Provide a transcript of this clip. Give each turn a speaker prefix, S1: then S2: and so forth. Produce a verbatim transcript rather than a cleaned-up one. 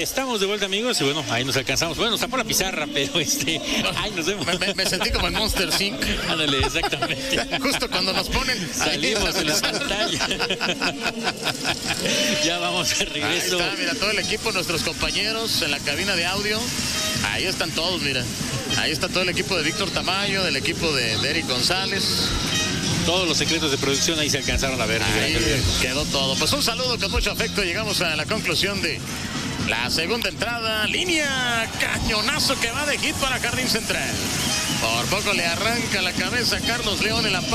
S1: estamos de vuelta, amigos, y bueno, ahí nos alcanzamos. Bueno, nos tapó la pizarra, pero este, ahí nos vemos.
S2: Me, me, me sentí como en Monster incorporated.
S1: Ándale, exactamente.
S2: Justo cuando nos ponen.
S1: Salimos en la pantalla. Ya vamos de regreso.
S2: Ahí está, mira, todo el equipo, nuestros compañeros en la cabina de audio. Ahí están todos, mira. Ahí está todo el equipo de Víctor Tamayo, del equipo de, de Eric González.
S1: Todos los secretos de producción ahí se alcanzaron a ver.
S2: Ahí quedó todo. Pues un saludo con mucho afecto. Llegamos a la conclusión de la segunda entrada. Línea, cañonazo que va de hit para Jardín Central. Por poco le arranca la cabeza a Carlos León en la